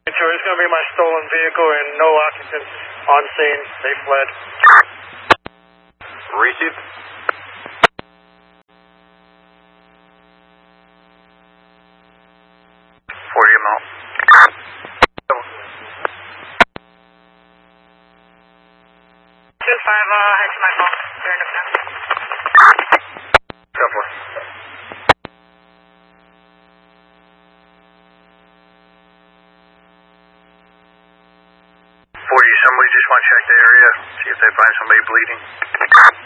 Sure, it's going to be my stolen vehicle and no occupants on scene. They fled. Received. 40 mile. 2-5, head to my phone. They're in the fence. Go for it. 40, somebody just want to check the area, see if they find somebody bleeding.